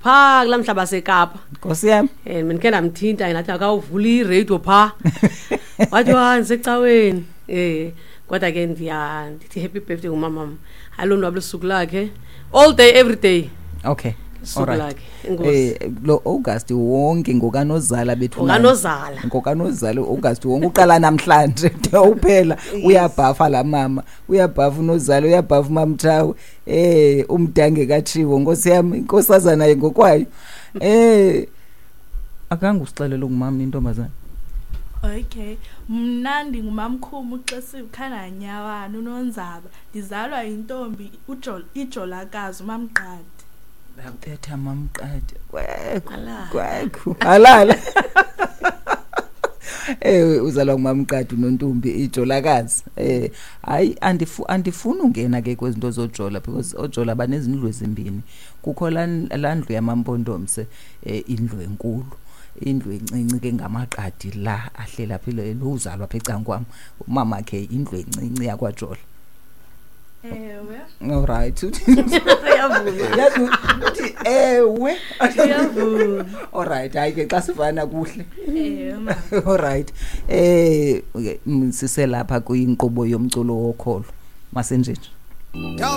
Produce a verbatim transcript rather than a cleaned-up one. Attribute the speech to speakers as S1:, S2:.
S1: pha kula mhlaba seKapa
S2: Nkosi yami
S1: eh mina ke namthinta ngathi akawuvula iradio pha wathi wanze ecaweni eh kodwa ke ndiya ndithi happy birthday umama alonwa besuku lakhe all day every day
S2: okay
S1: alright
S2: eh lo August wonke ngokanozala bethu
S1: ngokanozala
S2: ngokanozala August wonke uqala namhlanje uphela uyabhafa la mama uyabhafa unozala uyabhafa mamthawu eh umdange kaThiwo Nkosi yami inkosazana ngokwayo eh akange usixelele ngumama intombazana
S3: Okay mnandi ngumamkhulu uXesiwe Khananyawana uNonzaba ndizalwa intombi uJol ijolakazi umamqadi
S2: Bakuthetha mamqadi kwekho kwekho alala eh uzalwa ngumamqadi uNontombi ijolakazi eh hayi andifu andifuna ungena ke kwezinto zojola because ojola banezindlu ezimbini kukho landlu yamampondomse indlu enkulu indlu encinci ke ngamaqadi la ahlela phela uzalwa phe ecangwami umama ke indlu encinci yakwaJola
S3: ewe
S2: alright
S1: uyavuma
S2: yazi uthi ewe
S1: uyavuma
S2: alright hayi ke xa sivana kuhle
S3: ewe ma
S2: alright eh sise lapha kuyinkqubo yomculo wokholo masenje